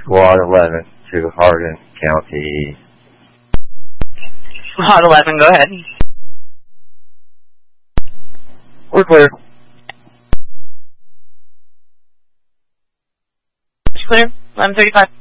Squad 11 to Hardin County. Squad 11, go ahead. We're clear. It's clear. 11:35.